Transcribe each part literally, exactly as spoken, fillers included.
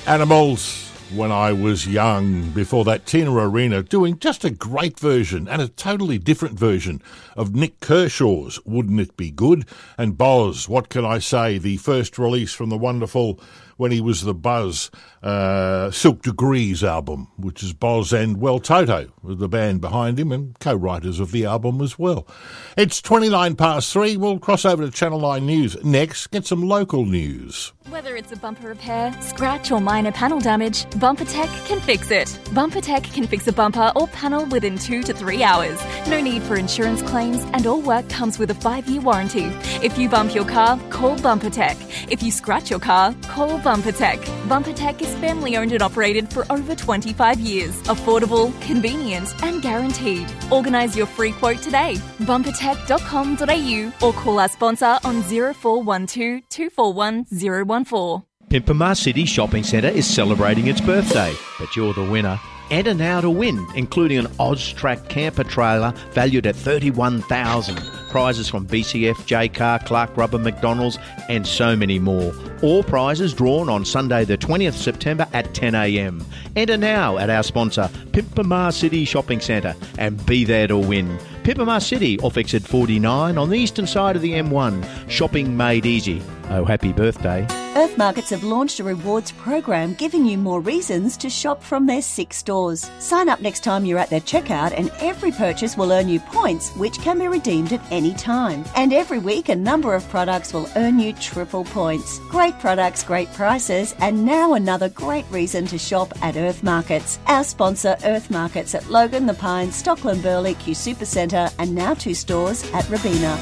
Animals, When I Was Young. Before that, Tina Arena doing just a great version and a totally different version of Nick Kershaw's Wouldn't It Be Good? And Boz, What Can I Say? The first release from the wonderful When He Was the Buzz uh, Silk Degrees album, which is Boz and, well, Toto, with the band behind him and co-writers of the album as well. It's twenty-nine past three. We'll cross over to Channel nine News. Next, get some local news. Whether it's a bumper repair, scratch or minor panel damage, BumperTech can fix it. BumperTech can fix a bumper or panel within two to three hours. No need for insurance claims and all work comes with a five-year warranty. If you bump your car, call BumperTech. If you scratch your car, call BumperTech. BumperTech is family-owned and operated for over twenty-five years. Affordable, convenient and guaranteed. Organise your free quote today. bumper tech dot com dot a u or call our sponsor on zero four one two, two four one zero one four. Pimpama City Shopping Centre is celebrating its birthday, but you're the winner. Enter now to win, including an Oztrack camper trailer valued at thirty-one thousand dollars. Prizes from B C F, J-Car, Clark Rubber, McDonald's and so many more. All prizes drawn on Sunday the twentieth of September at ten a m. Enter now at our sponsor, Pimpama City Shopping Centre, and be there to win. Pimpama City off exit forty-nine on the eastern side of the M one. Shopping made easy. Oh, happy birthday. Earth Markets have launched a rewards program giving you more reasons to shop from their six stores. Sign up next time you're at their checkout and every purchase will earn you points which can be redeemed at any time. And every week a number of products will earn you triple points. Great products, great prices, and now another great reason to shop at Earth Markets. Our sponsor Earth Markets at Logan, The Pines, Stockland Burley, Q Supercentre and now two stores at Rabina.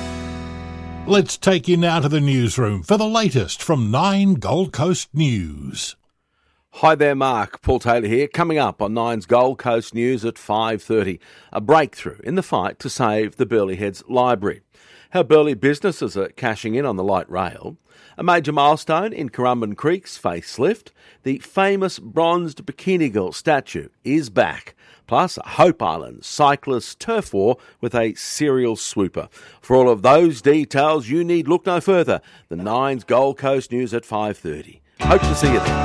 Let's take you now to the newsroom for the latest from Nine Gold Coast News. Hi there, Mark. Paul Taylor here. Coming up on Nine's Gold Coast News at five thirty. A breakthrough in the fight to save the Burleigh Heads Library. How Burleigh businesses are cashing in on the light rail. A major milestone in Currumbin Creek's facelift. The famous bronzed Bikini Girl statue is back. Plus, a Hope Island cyclist turf war with a serial swooper. For all of those details, you need look no further than Nine's Gold Coast News at five thirty. Hope to see you there.